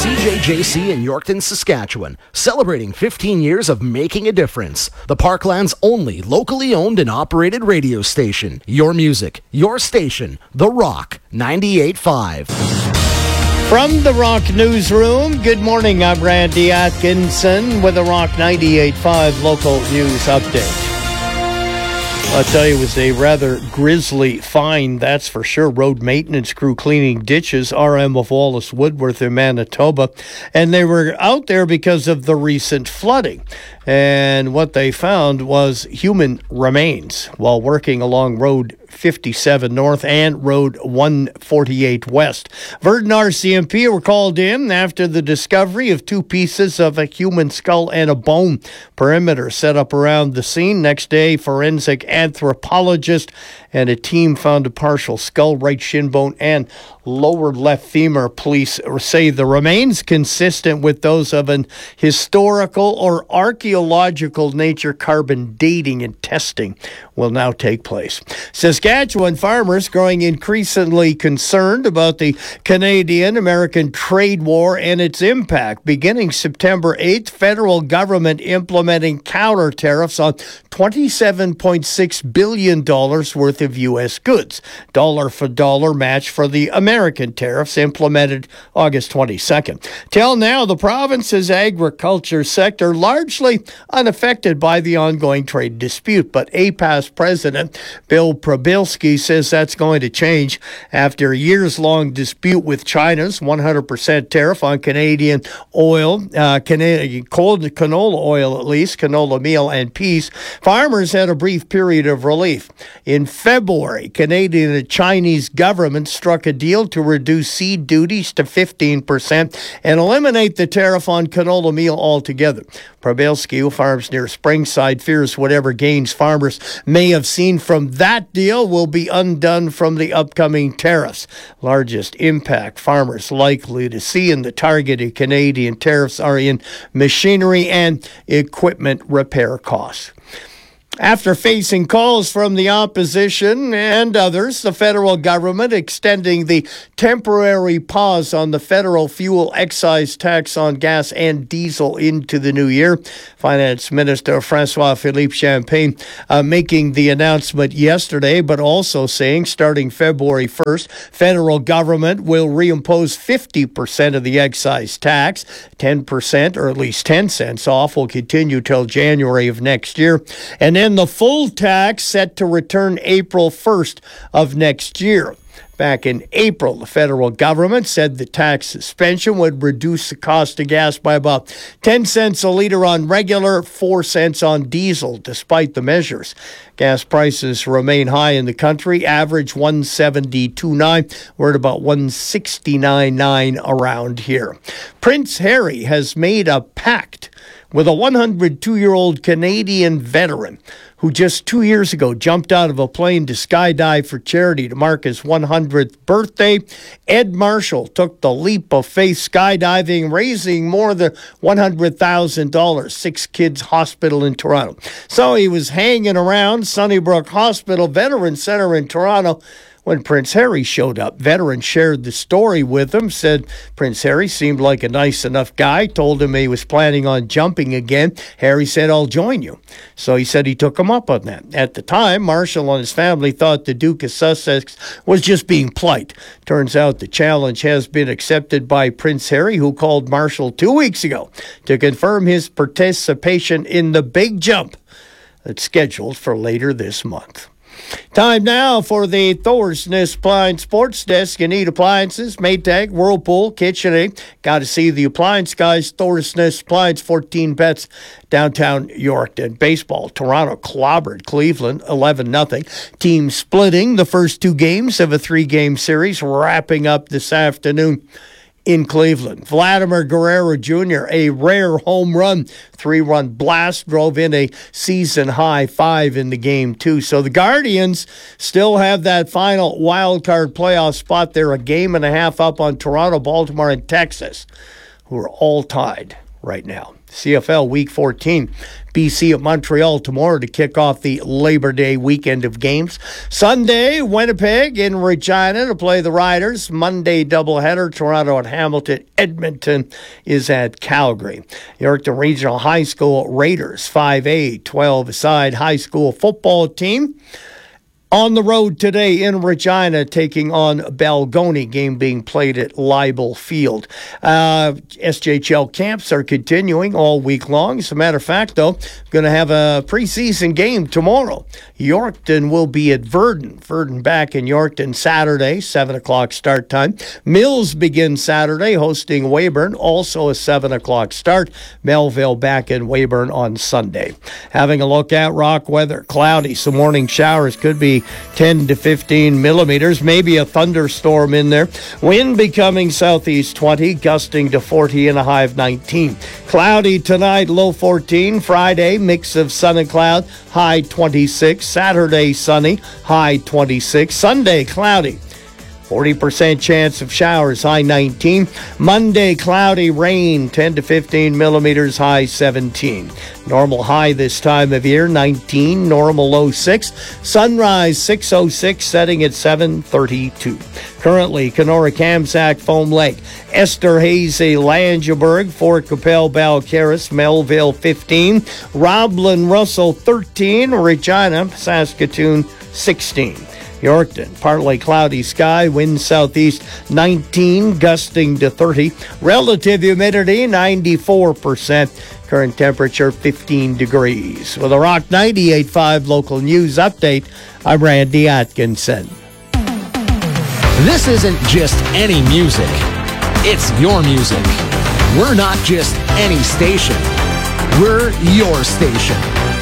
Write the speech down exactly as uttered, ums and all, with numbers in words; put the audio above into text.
C J J C in Yorkton, Saskatchewan, celebrating fifteen years of making a difference. The Parkland's only locally owned and operated radio station. Your music, your station, The Rock ninety-eight point five. From the Rock Newsroom, good morning. I'm Randy Atkinson with the Rock ninety-eight point five local news update. I'll tell you, it was a rather grisly find, that's for sure. Road maintenance crew cleaning ditches, R M of Wallace Woodworth in Manitoba, and they were out there because of the recent flooding. And what they found was human remains while working along Road fifty-seven North and Road one forty-eight West. Virden R C M P were called in after the discovery of two pieces of a human skull and a bone. Perimeter set up around the scene. Next day, forensic anthropologist and a team found a partial skull, right shin bone, and lower left femur. Police say the remains consistent with those of an historical or archaeological nature. Carbon dating and testing will now take place. Saskatchewan farmers growing increasingly concerned about the Canadian-American trade war and its impact. Beginning September eighth, federal government implementing counter tariffs on twenty-seven point six billion dollars worth of U S goods. Dollar for dollar match for the American tariffs implemented August twenty-second. Till now, the province's agriculture sector largely unaffected by the ongoing trade dispute, but A P A S President Bill Prabilski says that's going to change after a years-long dispute with China's one hundred percent tariff on Canadian oil, uh, Canadian cold canola oil at least, canola meal and peas. Farmers had a brief period of relief. In February, Canadian and Chinese governments struck a deal to reduce seed duties to fifteen percent and eliminate the tariff on canola meal altogether. Prabilski, who farms near Springside, fears whatever gains farmers may have seen from that deal will be undone from the upcoming tariffs. Largest impact farmers likely to see in the targeted Canadian tariffs are in machinery and equipment repair costs. After facing calls from the opposition and others, the federal government extending the temporary pause on the federal fuel excise tax on gas and diesel into the new year. Finance Minister François-Philippe Champagne uh, making the announcement yesterday, but also saying starting February first, federal government will reimpose fifty percent of the excise tax. ten percent, or at least ten cents off, will continue till January of next year. And then the full tax set to return April first of next year. Back in April, the federal government said the tax suspension would reduce the cost of gas by about ten cents a litre on regular, four cents on diesel. Despite the measures, gas prices remain high in the country, average one seventy-two point nine. We're at about one sixty-nine point nine around here. Prince Harry has made a pact with a one hundred two-year-old Canadian veteran who just two years ago jumped out of a plane to skydive for charity to mark his one hundredth birthday. Ed Marshall took the leap of faith skydiving, raising more than one hundred thousand dollars. Six Kids Hospital in Toronto. So he was hanging around Sunnybrook Hospital Veterans Center in Toronto when Prince Harry showed up. Veterans shared the story with him, said Prince Harry seemed like a nice enough guy, told him he was planning on jumping again. Harry said, "I'll join you." So he said he took him up on that. At the time, Marshall and his family thought the Duke of Sussex was just being polite. Turns out the challenge has been accepted by Prince Harry, who called Marshall two weeks ago to confirm his participation in the big jump that's scheduled for later this month. Time now for the Thorsness Appliance Sports Desk. You need appliances, Maytag, Whirlpool, KitchenAid. Got to see the appliance guys. Thorsness Appliance, fourteen bets, downtown Yorkton. Baseball, Toronto clobbered Cleveland, eleven nothing. Team splitting the first two games of a three-game series, wrapping up this afternoon in Cleveland. Vladimir Guerrero Junior, a rare home run, three-run blast, drove in a season-high five in the game, too. So the Guardians still have that final wild-card playoff spot. They're a game and a half up on Toronto, Baltimore, and Texas, who are all tied right now. C F L Week fourteen. B C at Montreal tomorrow to kick off the Labor Day weekend of games. Sunday, Winnipeg in Regina to play the Riders. Monday, doubleheader, Toronto at Hamilton. Edmonton is at Calgary. Yorkton Regional High School Raiders, five A, twelve-a-side high school football team. On the road today in Regina, taking on Balgoni, game being played at Leibel Field. Uh, S J H L camps are continuing all week long. As a matter of fact, though, going to have a preseason game tomorrow. Yorkton will be at Verdon. Verdon back in Yorkton Saturday, seven o'clock start time. Mills begins Saturday, hosting Weyburn, also a seven o'clock start. Melville back in Weyburn on Sunday. Having a look at rock weather. Cloudy, some morning showers, could be ten to fifteen millimeters, maybe a thunderstorm in there. Wind becoming southeast twenty, gusting to forty and a high of nineteen. Cloudy tonight, low fourteen. Friday, mix of sun and cloud, high twenty-six. Saturday, sunny, high twenty-six. Sunday, cloudy. forty percent chance of showers, high nineteen. Monday, cloudy, rain, ten to fifteen millimeters, high seventeen. Normal high this time of year, nineteen. Normal low, six. Sunrise, six oh six, setting at seven thirty-two. Currently, Kenora, Kamsack, Foam Lake, Esterhazy, Langeberg, Fort Capel, Balcarres, Melville, fifteen. Roblin, Russell, thirteen. Regina, Saskatoon, sixteen. Yorkton, partly cloudy sky, wind southeast nineteen, gusting to thirty. Relative humidity ninety-four percent. Current temperature fifteen degrees. With a Rock ninety-eight point five local news update, I'm Randy Atkinson. This isn't just any music. It's your music. We're not just any station. We're your station.